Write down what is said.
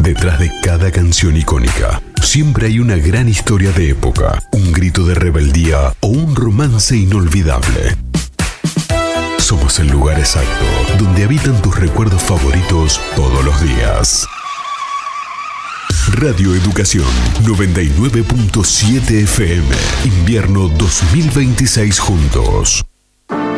Detrás de cada canción icónica, siempre hay una gran historia de época, un grito de rebeldía o un romance inolvidable. Somos el lugar exacto donde habitan tus recuerdos favoritos todos los días. Radio Educación 99.7 FM. Invierno 2026 juntos.